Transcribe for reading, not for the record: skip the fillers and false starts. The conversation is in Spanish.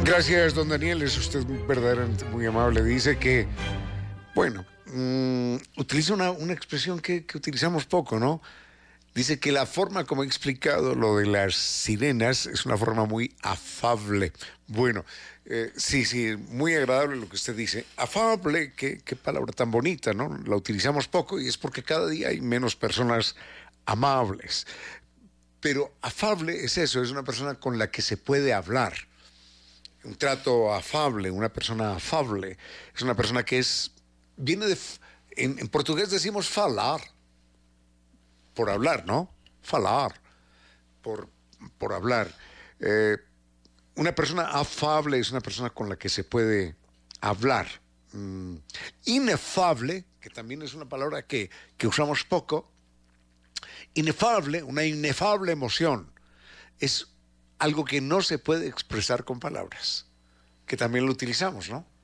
Gracias, don Daniel, es usted verdaderamente muy amable. Dice que, bueno, utiliza una expresión que utilizamos poco, ¿no? Dice que la forma como he explicado lo de las sirenas es una forma muy afable. Bueno, sí, muy agradable lo que usted dice. Afable, qué palabra tan bonita, ¿no? La utilizamos poco y es porque cada día hay menos personas amables. Pero afable es eso, es una persona con la que se puede hablar. Un trato afable, una persona afable. Es una persona que viene de... En portugués decimos falar. Por hablar, ¿no? Falar, por hablar. Una persona afable es una persona con la que se puede hablar. Inefable, que también es una palabra que usamos poco. Inefable, una inefable emoción, es algo que no se puede expresar con palabras, que también lo utilizamos, ¿no?